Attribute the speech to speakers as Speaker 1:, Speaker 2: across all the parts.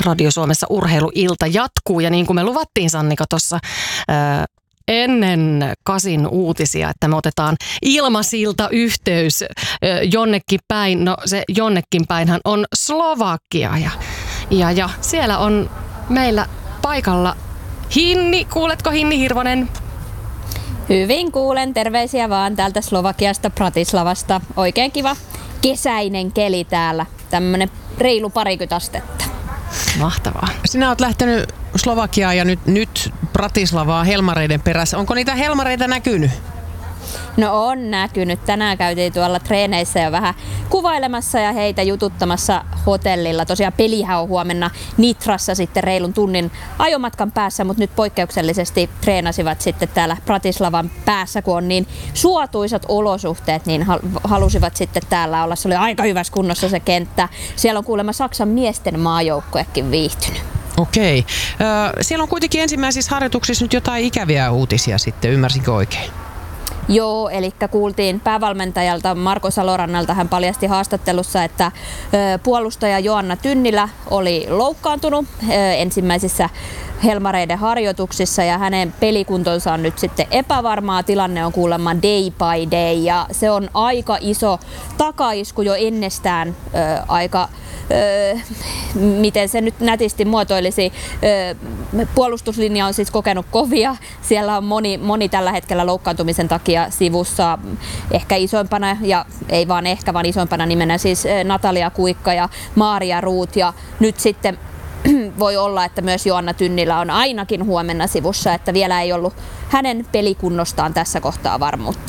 Speaker 1: Radio Suomessa urheiluilta jatkuu ja niin kuin me luvattiin Sannika tuossa ennen 8 uutisia, että me otetaan ilmasiltayhteys jonnekin päin. No se jonnekin päinhän on Slovakia ja siellä on meillä paikalla Hinni. Kuuletko Hinni Hirvonen?
Speaker 2: Hyvin kuulen. Terveisiä vaan täältä Slovakiasta, Bratislavasta. Oikein kiva kesäinen keli täällä. Tämmönen reilu 20 astetta.
Speaker 1: Mahtavaa.
Speaker 3: Sinä olet lähtenyt Slovakiaan ja nyt Bratislavaa helmareiden perässä. Onko niitä helmareita näkynyt?
Speaker 2: No on näkynyt. Tänään käytiin tuolla treeneissä jo vähän kuvailemassa ja heitä jututtamassa hotellilla. Tosiaan pelihän on huomenna Nitrassa sitten reilun tunnin ajomatkan päässä, mutta nyt poikkeuksellisesti treenasivat sitten täällä Bratislavan päässä, kun on niin suotuisat olosuhteet, niin halusivat sitten täällä olla. Se oli aika hyvässä kunnossa se kenttä. Siellä on kuulemma Saksan miesten maajoukkuekin viihtynyt.
Speaker 3: Okei. Siellä on kuitenkin ensimmäisissä harjoituksissa nyt jotain ikäviä uutisia sitten, ymmärsinkö oikein?
Speaker 2: Joo, eli kuultiin päävalmentajalta Marko Salorannalta, hän paljasti haastattelussa, että puolustaja Joanna Tynnilä oli loukkaantunut ensimmäisissä helmareiden harjoituksissa ja hänen pelikuntonsa on nyt sitten epävarmaa. Tilanne on kuulemma day by day ja se on aika iso takaisku jo ennestään aika miten se nyt nätisti muotoilisi. Puolustuslinja on siis kokenut kovia. Siellä on moni tällä hetkellä loukkaantumisen takia sivussa, ehkä isoimpana, ja ei vaan ehkä, vaan isoimpana nimenä siis Natalia Kuikka ja Maaria Ruut. Ja nyt sitten voi olla, että myös Joanna Tynnilä on ainakin huomenna sivussa, että vielä ei ollut hänen pelikunnostaan tässä kohtaa varmuutta.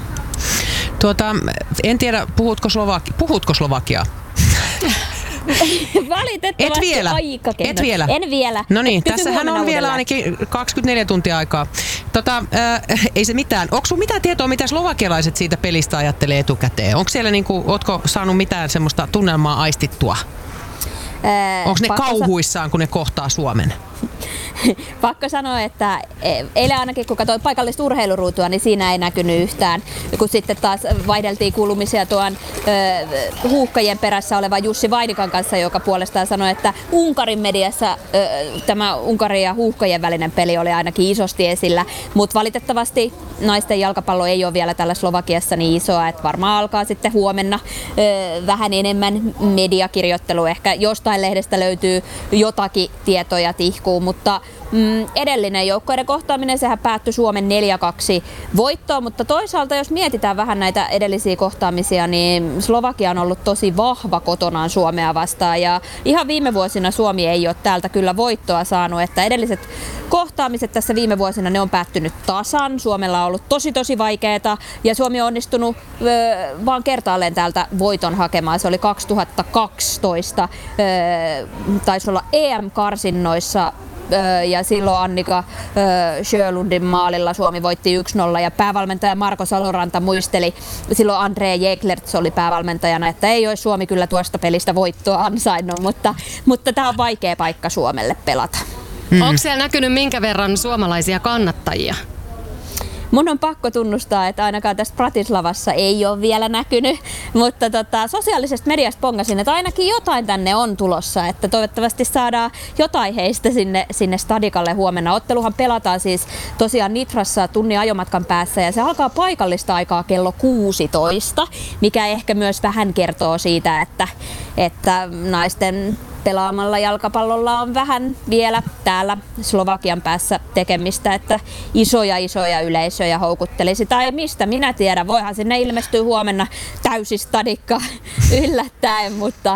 Speaker 3: En tiedä, puhutko Slovakiaa?
Speaker 2: Valitettavasti aika
Speaker 3: Et vielä?
Speaker 2: En vielä.
Speaker 3: No niin, tässähän on vielä ainakin 24 tuntia aikaa. Ei se mitään. Onko sinulla mitään tietoa, mitä slovakialaiset siitä pelistä ajattelee etukäteen? Onko siellä ootko saanut mitään semmoista tunnelmaa aistittua? Onko ne kauhuissaan, kun ne kohtaa Suomen?
Speaker 2: Pakko sanoa, että eilen ainakin kun katsoin paikallista urheiluruutua, niin siinä ei näkynyt yhtään. Kun sitten taas vaihdeltiin kuulumisia tuon huuhkajien perässä olevan Jussi Vainikan kanssa, joka puolestaan sanoi, että Unkarin mediassa tämä Unkarin ja huuhkajien välinen peli oli ainakin isosti esillä. Mutta valitettavasti naisten jalkapallo ei ole vielä täällä Slovakiassa niin isoa, että varmaan alkaa sitten huomenna vähän enemmän mediakirjoittelua. Ehkä jostain lehdestä löytyy jotakin tietoja tihkuun, mutta edellinen joukkueiden kohtaaminen, sehän päättyi Suomen 4-2 voittoon, mutta toisaalta jos mietitään vähän näitä edellisiä kohtaamisia, niin Slovakia on ollut tosi vahva kotonaan Suomea vastaan ja ihan viime vuosina Suomi ei ole täältä kyllä voittoa saanut, että edelliset kohtaamiset tässä viime vuosina ne on päättynyt tasan. Suomella on ollut tosi vaikeeta ja Suomi on onnistunut vaan kertaalleen täältä voiton hakemaan. Se oli 2012, taisi olla EM-karsinnoissa ja silloin Annika Sjölundin maalilla Suomi voitti 1-0 ja päävalmentaja Marko Saloranta muisteli, silloin André Jeklerts oli päävalmentajana, että ei olisi Suomi kyllä tuosta pelistä voittoa ansainnut, mutta tämä on vaikea paikka Suomelle pelata.
Speaker 1: Onko siellä näkynyt minkä verran suomalaisia kannattajia?
Speaker 2: Mun on pakko tunnustaa, että ainakaan tässä Bratislavassa ei ole vielä näkynyt, mutta sosiaalisesta mediasta pongasin, että ainakin jotain tänne on tulossa, että toivottavasti saadaan jotain heistä sinne stadikalle huomenna. Otteluhan pelataan siis tosiaan Nitrassa tunnin ajomatkan päässä ja se alkaa paikallista aikaa kello 16, mikä ehkä myös vähän kertoo siitä, että naisten pelaamalla jalkapallolla on vähän vielä täällä Slovakian päässä tekemistä, että isoja yleisöjä houkuttelisi. Tai mistä minä tiedän, voihan sinne ilmestyä huomenna täysistadikka yllättäen, mutta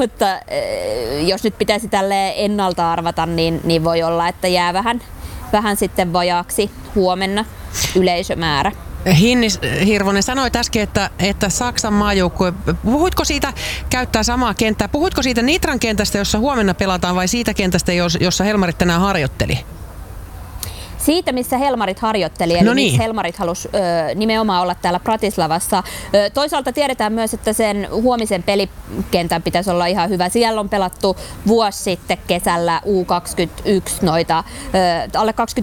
Speaker 2: jos nyt pitäisi tälleen ennalta arvata, niin voi olla, että jää vähän sitten vajaaksi huomenna yleisömäärä.
Speaker 3: Hinnis Hirvonen, sanoit äsken, että Saksan maajoukkue, puhuitko siitä käyttää samaa kenttää, puhuitko siitä Nitran kentästä, jossa huomenna pelataan vai siitä kentästä, jossa Helmarit tänään harjoitteli?
Speaker 2: Siitä, missä Helmarit harjoitteli, eli missä Helmarit halusi nimenomaan olla täällä Bratislavassa. Toisaalta tiedetään myös, että sen huomisen pelikentän pitäisi olla ihan hyvä. Siellä on pelattu vuosi sitten kesällä U21 noita alle